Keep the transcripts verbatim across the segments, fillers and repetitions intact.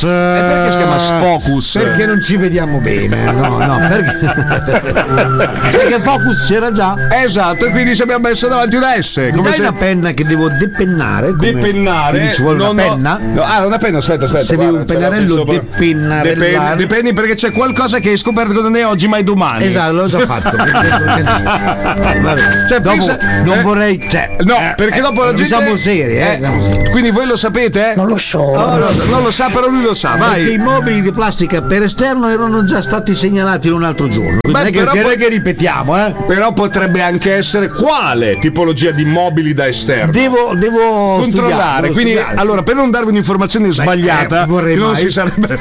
Focus. E perché si chiama Sfocus? Perché non ci vediamo bene. No, no, perché. Perché Focus c'era già. Esatto, e quindi ci abbiamo messo davanti una S. Mi Come dai se... una penna che devo depennare. Come... Depennare? Quindi ci vuole No, una no. penna? No, ah, una penna, aspetta, aspetta. Se guarda, un pennarello depennare. Depenni, depenni perché c'è qualcosa che hai scoperto che non è oggi mai domani. Esatto, l'ho già fatto. Vabbè. Cioè, Dopo, pensa, non eh, vorrei. Cioè, no, eh, perché eh, dopo la gente. Siamo seri, eh? eh quindi voi lo sapete? Non lo so. No, no, non lo sa, però lui lo sa. Vai. Perché i mobili di plastica per esterno erano già stati segnalati in un altro giorno. Quindi Beh, non è che, però non è poi- che ripetiamo, eh? Però potrebbe anche essere quale tipologia di mobili da esterno. Devo, devo controllare. studiare, devo Quindi, studiare. allora, per non darvi un'informazione sbagliata, eh, vorrei che non mai. si sarebbe.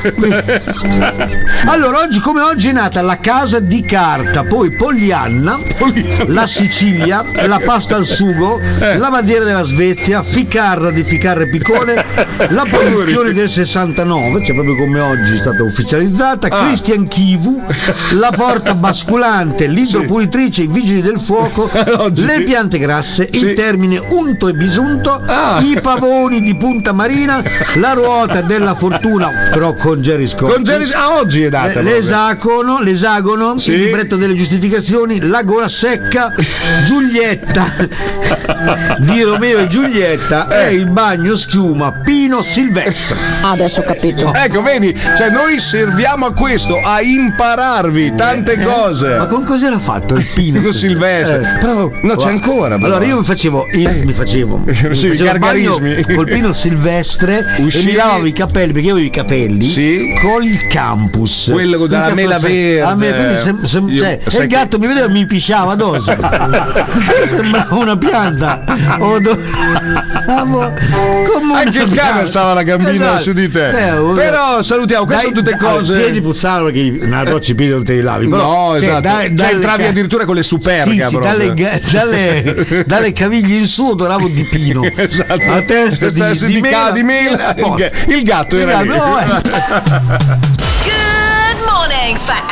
Allora, oggi come oggi è nata la casa di carta, poi Poglianna, la Sicilia, la pasta al sugo, Eh. la bandiera della Svezia, Ficarra di Ficarra e Piccone, la produzione del sessantanove, cioè proprio come oggi è stata ufficializzata, Ah. Christian Kivu, la porta basculante, l'idropulitrice, i vigili del fuoco, Oggi. le piante grasse, Sì. il termine unto e bisunto, Ah. i pavoni di Punta Marina, la ruota della fortuna, però con Jerry Scott. Con Jerry- ah, oggi è data. Eh, proprio. L'esagono, l'esagono, Sì. il libretto delle giustificazioni, la gola secca, Giulietta di Romeo e Giulietta Eh. e il bagno schiuma Pino Silvestre. Ah, adesso ho capito. Ecco, vedi, cioè noi serviamo a questo, a impararvi tante cose. Ma con cos'era fatto il Pino Pino Silvestre. Eh. Però, no, c'è ancora. però. Allora io mi facevo il, mi facevo, mi Sì, facevo i il bagno gargarismi. col Pino Silvestre Uscivi- e mi lavavo i capelli perché io avevo i capelli Sì. col campus. Quello con Quindi la mela cosa- verde. A me, quindi sem- sem- Io- cioè, sai e il che- gatto mi vedeva e mi pisciava addosso. Sembrava una pianta. Odoravo come Anche una il cane pianta. alzava la gambina Esatto. su di te. Eh, Però salutiamo, queste dai, sono tutte dai, cose. I piedi puzzavano perché nella doccia i piedi non te li lavi. Però, No, cioè, esatto. dai- Cioè, dalle entravi ca- addirittura con le superga. Sì, sì, proprio. dalle, ga- dalle, dalle caviglie in su odoravo di pino. Esatto. A testa di, Testa di, di mela. ca- di mela. A posto. Il gatto era Il lì. gatto, no, eh. Good morning, fat